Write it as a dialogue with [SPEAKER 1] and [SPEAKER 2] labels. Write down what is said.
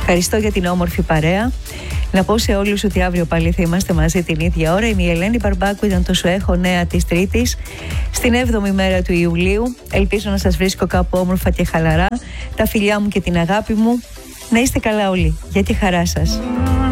[SPEAKER 1] Ευχαριστώ για την όμορφη παρέα. Να πω σε όλους ότι αύριο πάλι θα είμαστε μαζί την ίδια ώρα. Είμαι η Ελένη Μπαρμπάκου, ήταν το Σου Έχω Νέα της Τρίτης, στην 7η μέρα του Ιουλίου. Ελπίζω να σας βρίσκω κάπου όμορφα και χαλαρά. Τα φιλιά μου και την αγάπη μου. Να είστε καλά όλοι, για τη χαρά σας.